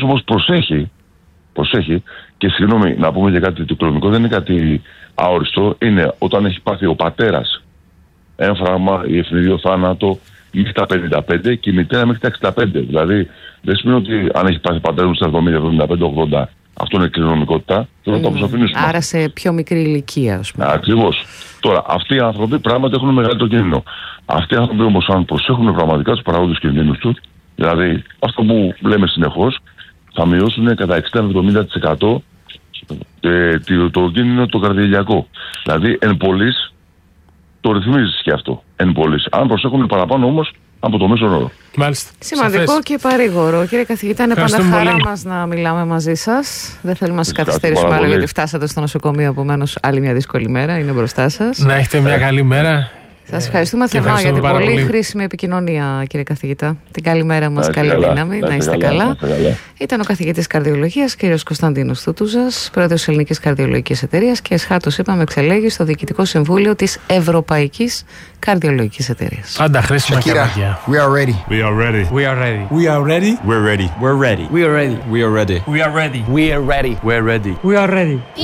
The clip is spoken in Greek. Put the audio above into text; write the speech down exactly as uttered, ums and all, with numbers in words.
όμως προσέχει, προσέχει και συγγνώμη να πούμε για κάτι το κλονικό, δεν είναι κάτι αόριστο, είναι όταν έχει πάθει ο πατέρας έμφραγμα ή ευνηδίο θάνατο μέχρι τα πενήντα πέντε και η μητέρα μέχρι τα εξήντα πέντε. Δηλαδή δεν σημαίνει ότι αν έχει πάθει πατέρα μου στα εβδομήντα, εβδομήντα πέντε, ογδόντα, αυτό είναι κληρονομικότητα. Θέλω mm. να το αποσαφηνίσουμε. Άρα σε πιο μικρή ηλικία, ας πούμε. Ακριβώς. Τώρα, αυτοί οι άνθρωποι πράγματι έχουν μεγαλύτερο κίνδυνο. Αυτοί οι άνθρωποι όμως, αν προσέχουν πραγματικά τους παραγόντες κινδύνους τους, δηλαδή αυτό που λέμε συνεχώς, θα μειώσουν κατά εξήντα με εβδομήντα τοις εκατό ε, το, το κίνδυνο το καρδιαγγειακό. Δηλαδή, εν πολλής, το ρυθμίζεις και αυτό. Εν πολλής. Αν προσέχουν παραπάνω όμως από το μέσο όρο. Μάλιστα. Σημαντικό Σαφές. Και παρήγορο. Κύριε καθηγητά, είναι πάντα χαρά μας να μιλάμε μαζί σας. Δεν θέλουμε να σας καθυστερήσουμε άλλο, γιατί φτάσατε στο νοσοκομείο. Επομένως, άλλη μια δύσκολη μέρα είναι μπροστά σας. Να έχετε μια καλή μέρα. Σας ευχαριστούμε θερμά για την πολύ, πολύ χρήσιμη επικοινωνία, κύριε καθηγητά. Την καλημέρα μας, καλή καλά, δύναμη, να είστε καλά. καλά. καλά. Ήταν ο καθηγητής καρδιολογίας, κύριος Κωνσταντίνος Τούτουζας, πρόεδρος της Ελληνικής Καρδιολογικής Εταιρείας και εσχάτως είπαμε εξελέγει στο Διοικητικό Συμβούλιο της Ευρωπαϊκής Καρδιολογικής Εταιρείας. Πάντα χρήσιμα και μάτια. We are ready. We are ready. We are ready. We are ready. We're ready. We're ready. We are ready. We are ready. We are ready. We are ready. We're ready. We're ready. We are ready.